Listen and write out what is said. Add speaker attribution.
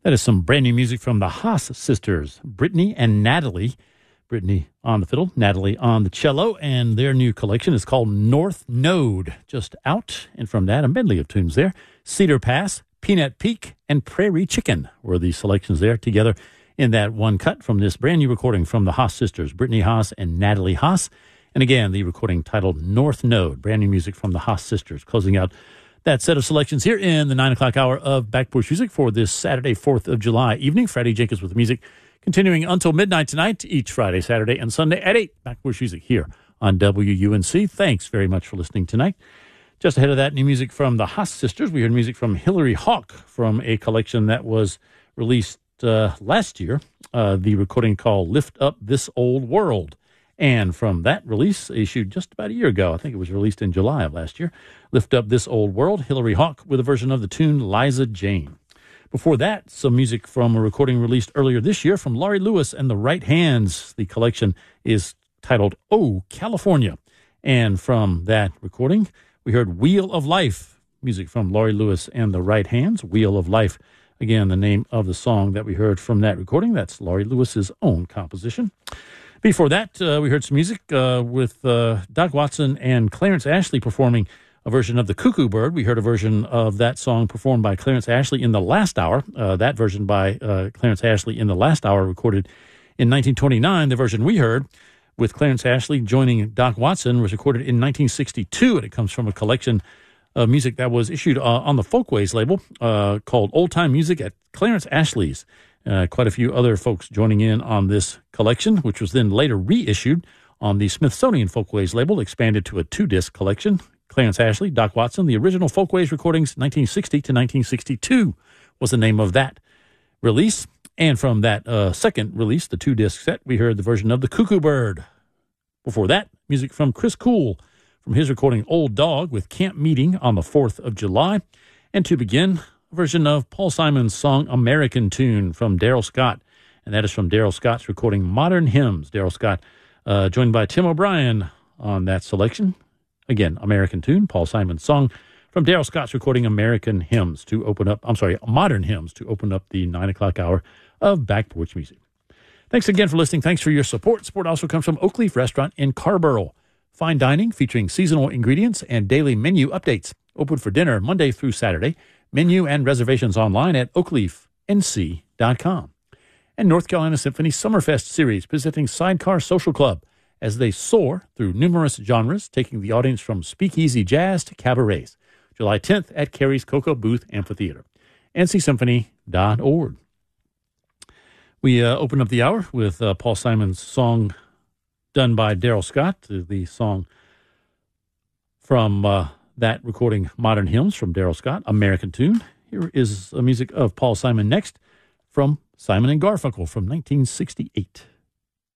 Speaker 1: That is some brand new music from the Haas sisters, Brittany and Natalie. Brittany on the fiddle, Natalie on the cello, and their new collection is called North Node, just out. And from that, a medley of tunes there. Cedar Pass, Peanut Peak, and Prairie Chicken were the selections there together in that one cut from this brand new recording from the Haas sisters, Brittany Haas and Natalie Haas. And again, the recording titled North Node, brand new music from the Haas sisters, closing out that set of selections here in the 9 o'clock hour of Back Porch Music for this Saturday, 4th of July evening. Freddie Jenkins with the music, continuing until midnight tonight, each Friday, Saturday, and Sunday at 8. Back Porch Music here on WUNC. Thanks very much for listening tonight. Just ahead of that, new music from the Haas sisters. We heard music from Hillary Hawk from a collection that was released last year, the recording called Lift Up This Old World. And from that release, issued just about a year ago, I think it was released in July of last year, Lift Up This Old World, Hillary Hawk with a version of the tune Liza Jane. Before that, some music from a recording released earlier this year from Laurie Lewis and the Right Hands. The collection is titled Oh, California. And from that recording, we heard Wheel of Life, music from Laurie Lewis and the Right Hands, Wheel of Life. Again, the name of the song that we heard from that recording, that's Laurie Lewis's own composition. Before that, we heard some music with Doc Watson and Clarence Ashley performing a version of The Cuckoo Bird. We heard a version of that song performed by Clarence Ashley in the last hour. That version by Clarence Ashley in the last hour recorded in 1929. The version we heard with Clarence Ashley joining Doc Watson was recorded in 1962, and it comes from a collection of music that was issued on the Folkways label called Old Time Music at Clarence Ashley's. Quite a few other folks joining in on this collection, which was then later reissued on the Smithsonian Folkways label, expanded to a 2-disc collection. Clarence Ashley, Doc Watson, the original Folkways recordings, 1960 to 1962 was the name of that release. And from that second release, the 2-disc set, we heard the version of The Cuckoo Bird. Before that, music from Chris Cool from his recording Old Dog with Camp Meeting on the 4th of July. And to begin, version of Paul Simon's song American Tune from Daryl Scott, and that is from Daryl Scott's recording Modern Hymns. Daryl Scott joined by Tim O'Brien on that selection. Again, American Tune, Paul Simon's song from Daryl Scott's recording Modern Hymns to open up the 9 o'clock hour of Back Porch Music. Thanks again for listening. Thanks for your support. Support also comes from Oak Leaf Restaurant in Carrboro. Fine dining featuring seasonal ingredients and daily menu updates. Open for dinner Monday through Saturday. Menu and reservations online at oakleafnc.com. And North Carolina Symphony Summerfest Series presenting Sidecar Social Club as they soar through numerous genres, taking the audience from speakeasy jazz to cabarets. July 10th at Carey's Cocoa Booth Amphitheater. ncsymphony.org. We open up the hour with Paul Simon's song done by Daryl Scott, the song from that recording Modern Hymns from Daryl Scott, American Tune. Here is the music of Paul Simon next from Simon and Garfunkel from 1968.